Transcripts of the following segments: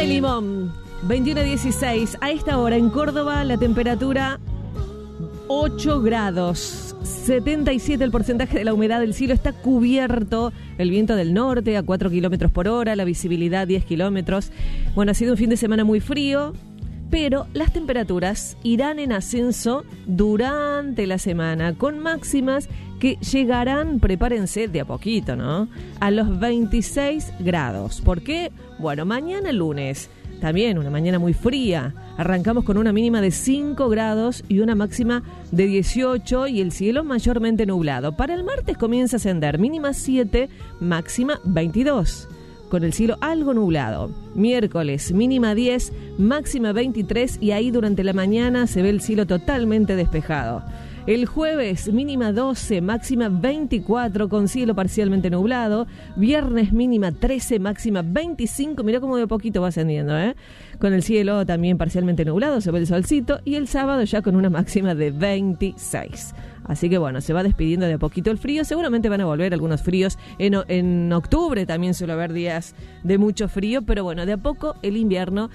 de limón, 21:16. A esta hora en Córdoba la temperatura 8 grados, 77 el porcentaje de la humedad del cielo, está cubierto, el viento del norte a 4 kilómetros por hora, la visibilidad 10 kilómetros. Bueno, ha sido un fin de semana muy frío, pero las temperaturas irán en ascenso durante la semana, con máximas que llegarán, prepárense de a poquito, ¿no?, a los 26 grados. ¿Por qué? Bueno, mañana lunes, también una mañana muy fría. Arrancamos con una mínima de 5 grados y una máxima de 18 y el cielo mayormente nublado. Para el martes comienza a ascender, mínima 7, máxima 22. Con el cielo algo nublado. Miércoles, mínima 10, máxima 23 y ahí durante la mañana se ve el cielo totalmente despejado. El jueves, mínima 12, máxima 24 con cielo parcialmente nublado. Viernes, mínima 13, máxima 25. Mirá cómo de poquito va ascendiendo, ¿eh? Con el cielo también parcialmente nublado, se ve el solcito. Y el sábado ya con una máxima de 26. Así que bueno, se va despidiendo de a poquito el frío. Seguramente van a volver algunos fríos. En octubre también suele haber días de mucho frío. Pero bueno, de a poco el invierno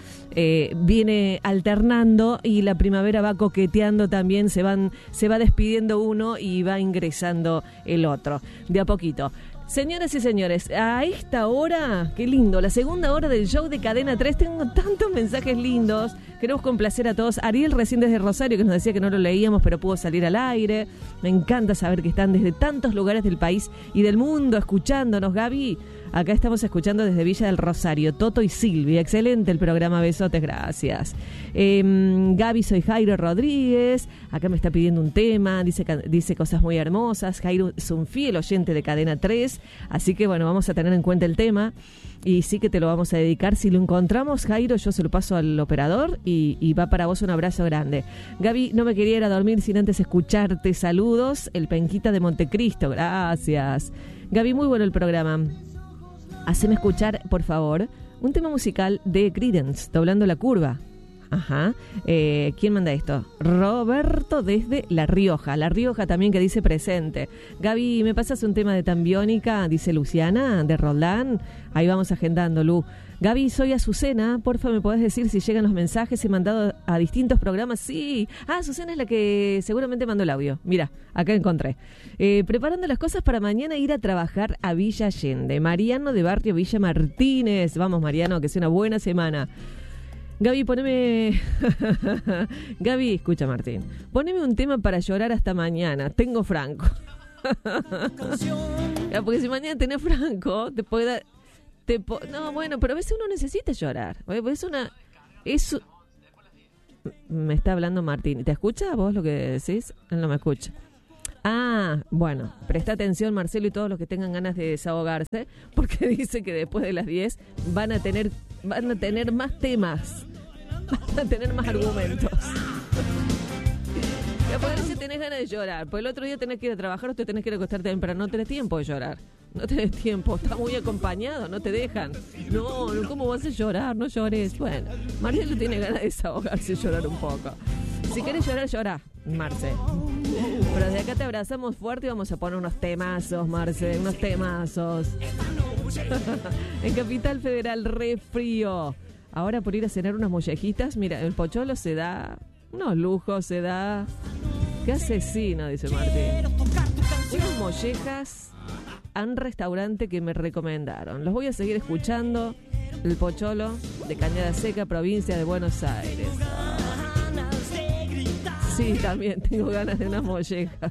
viene alternando y la primavera va coqueteando también. Se va despidiendo uno y va ingresando el otro. De a poquito. Señoras y señores, a esta hora, qué lindo, la segunda hora del show de Cadena 3, tengo tantos mensajes lindos, queremos complacer a todos. Ariel recién desde Rosario, que nos decía que no lo leíamos, pero pudo salir al aire. Me encanta saber que están desde tantos lugares del país y del mundo escuchándonos. Gaby, acá estamos escuchando desde Villa del Rosario, Toto y Silvia, excelente el programa, besotes, gracias. Gaby, soy Jairo Rodríguez, acá me está pidiendo un tema, dice cosas muy hermosas. Jairo es un fiel oyente de Cadena 3, así que bueno, vamos a tener en cuenta el tema y sí que te lo vamos a dedicar. Si lo encontramos, Jairo, yo se lo paso al operador y va para vos un abrazo grande. Gaby, no me quería ir a dormir sin antes escucharte, saludos, el Penquita de Montecristo, gracias. Gaby, muy bueno el programa. Haceme escuchar, por favor, un tema musical de Creedence, Doblando la Curva. Ajá. ¿Quién manda esto? Roberto desde La Rioja. La Rioja también, que dice presente. Gaby, ¿me pasas un tema de Tambiónica? Dice Luciana, de Roldán. Ahí vamos agendando, Lu. Gaby, soy Azucena, porfa, ¿me podés decir si llegan los mensajes? He mandado a distintos programas. Sí. Azucena es la que seguramente mandó el audio. Mira, acá encontré. Preparando las cosas para mañana ir a trabajar a Villa Allende. Mariano de Barrio Villa Martínez. Vamos, Mariano, que sea una buena semana. Gaby, poneme... Gaby, escucha, Martín. Poneme un tema para llorar hasta mañana. Tengo Franco. Porque si mañana tenés Franco, te puede dar... No, bueno, pero a veces uno necesita llorar. Me está hablando Martín. ¿Te escucha vos lo que decís? Él no me escucha. Ah, bueno, presta atención, Marcelo, y todos los que tengan ganas de desahogarse, porque dice que después de las 10 van a tener más temas, van a tener más argumentos. Y a poder si tenés ganas de llorar, pues el otro día tenés que ir a trabajar o te tenés que ir a acostarte temprano, no tenés tiempo de llorar. No tenés tiempo, estás muy acompañado, no te dejan. No, ¿cómo vas a llorar? No llores. Bueno, Marcelo tiene ganas de desahogarse y llorar un poco. Si querés llorar, llorá, Marce. Pero desde acá te abrazamos fuerte y vamos a poner unos temazos, Marce, unos temazos. En Capital Federal, re frío. Ahora por ir a cenar unas mollejitas, mira, el pocholo se da unos lujos, se da... ¡Qué asesino!, dice Martín. Unas mollejas a un restaurante que me recomendaron. Los voy a seguir escuchando. El pocholo de Cañada Seca, provincia de Buenos Aires. Sí, también tengo ganas de unas mollejas.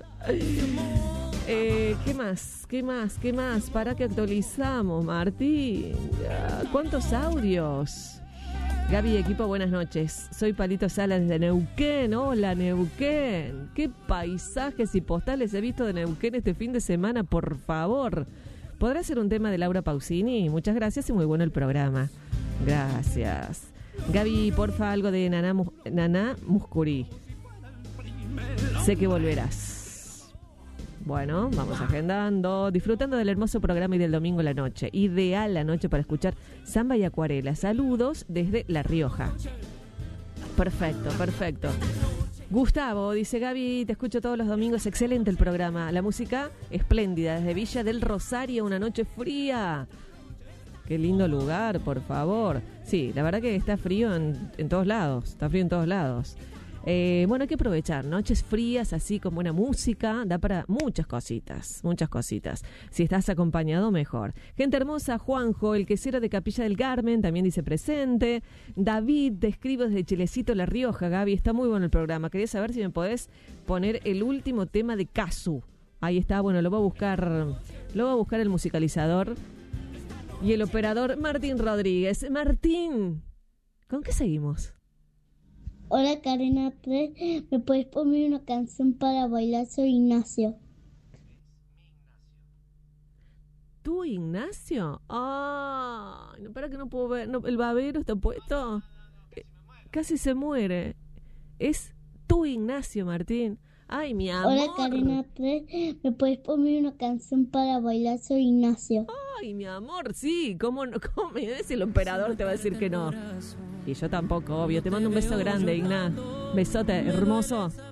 ¿Qué más? ¿Para qué actualizamos, Martín? ¿Cuántos audios? Gaby, equipo, buenas noches. Soy Palito Sala desde Neuquén. Hola, Neuquén. ¿Qué paisajes y postales he visto de Neuquén este fin de semana? Por favor. ¿Podrá ser un tema de Laura Pausini? Muchas gracias y muy bueno el programa. Gracias. Gaby, porfa, algo de Naná Muscuri. Sé que volverás. Bueno, vamos agendando, disfrutando del hermoso programa y del domingo a la noche. Ideal la noche para escuchar samba y acuarela. Saludos desde La Rioja. Perfecto. Gustavo dice: Gaby, te escucho todos los domingos, excelente el programa. La música espléndida desde Villa del Rosario, una noche fría. Qué lindo lugar, por favor. Sí, la verdad que está frío en todos lados. Está frío en todos lados. Bueno, hay que aprovechar. Noches frías, así con buena música. Da para muchas cositas, muchas cositas. Si estás acompañado, mejor. Gente hermosa, Juanjo, el quesero de Capilla del Carmen, también dice presente. David, te escribo desde Chilecito, La Rioja. Gaby, está muy bueno el programa. Quería saber si me podés poner el último tema de Casu. Ahí está, bueno, lo va a buscar el musicalizador y el operador Martín Rodríguez. Martín, ¿con qué seguimos? Hola Cadena 3, ¿me puedes poner una canción para bailar? Soy Ignacio. ¿Tú, Ignacio? Ah, no, para que no puedo ver. No, el babero está puesto. Casi se muere. Es tú, Ignacio, Martín. Ay, mi amor. Hola Cadena 3, ¿me puedes poner una canción para bailar? Soy Ignacio. Ay, mi amor, sí. ¿Cómo no? ¿Cómo es el operador? Te va a decir que no. Y yo tampoco, obvio. Te mando un beso grande, Ignacio. Besote, hermoso.